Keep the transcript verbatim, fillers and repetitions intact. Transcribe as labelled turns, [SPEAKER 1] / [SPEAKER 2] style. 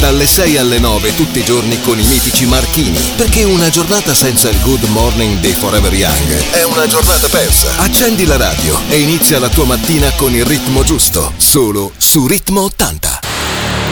[SPEAKER 1] Dalle sei alle nove tutti i giorni con i mitici Marchini, perché una giornata senza il Good Morning dei Forever Young è una giornata persa. Accendi la radio e inizia la tua mattina con il ritmo giusto, solo su Ritmo ottanta.